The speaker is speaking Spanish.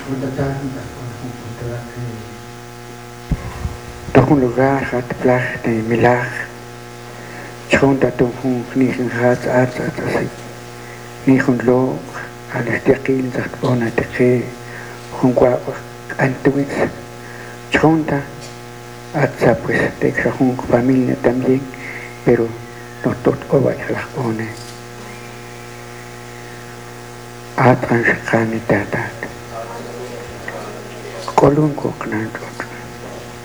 Toch lugar gaat plach de milach. Schoon dat toen niet een gaat uit het niet een loog. Alles de kiel zegt ona te ge. Qua antuit. Schoon dat at pues de que familia también, pero no tot oba las one. Atran shkani tatat. Kolun koknan